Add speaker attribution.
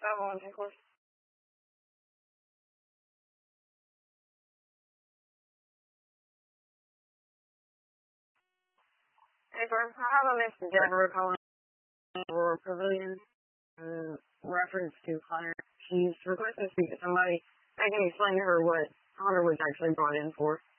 Speaker 1: Of course. Hey, firm, I have a Mr. Deborah calling for Pavilion in reference to Hunter. She's requesting to speak to somebody. I can explain to her what Hunter was actually brought in for.